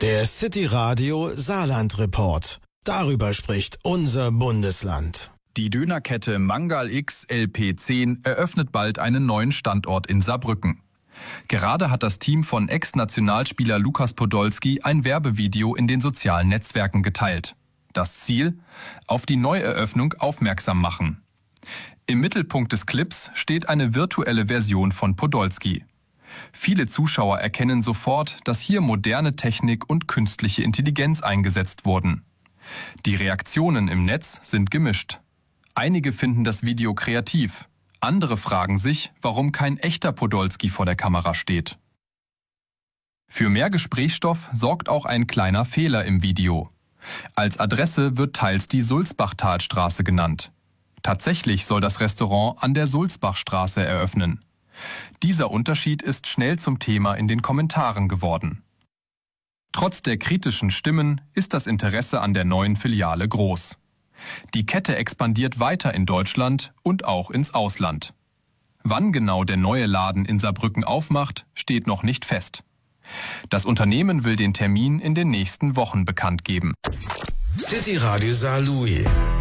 Der City Radio Saarland Report. Darüber spricht unser Bundesland. Die Dönerkette Mangal X LP10 eröffnet bald einen neuen Standort in Saarbrücken. Gerade hat das Team von Ex-Nationalspieler Lukas Podolski ein Werbevideo in den sozialen Netzwerken geteilt. Das Ziel? Auf die Neueröffnung aufmerksam machen. Im Mittelpunkt des Clips steht eine virtuelle Version von Podolski. Viele Zuschauer erkennen sofort, dass hier moderne Technik und künstliche Intelligenz eingesetzt wurden. Die Reaktionen im Netz sind gemischt. Einige finden das Video kreativ. Andere fragen sich, warum kein echter Podolski vor der Kamera steht. Für mehr Gesprächsstoff sorgt auch ein kleiner Fehler im Video. Als Adresse wird teils die Sulzbachtalstraße genannt. Tatsächlich soll das Restaurant an der Sulzbachstraße eröffnen. Dieser Unterschied ist schnell zum Thema in den Kommentaren geworden. Trotz der kritischen Stimmen ist das Interesse an der neuen Filiale groß. Die Kette expandiert weiter in Deutschland und auch ins Ausland. Wann genau der neue Laden in Saarbrücken aufmacht, steht noch nicht fest. Das Unternehmen will den Termin in den nächsten Wochen bekannt geben. City Radio Saarlouis.